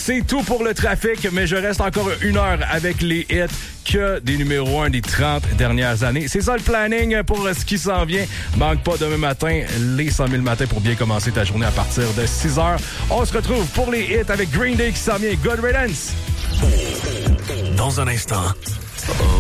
c'est tout pour le trafic, mais je reste encore 1 heure avec les hits que des numéros 1 des 30 dernières années. C'est ça le planning pour ce qui s'en vient. Manque pas demain matin les 100 000 matins pour bien commencer ta journée à partir de 6 heures. On se retrouve pour les hits avec Green Day qui s'en vient. Good riddance! Dans un instant...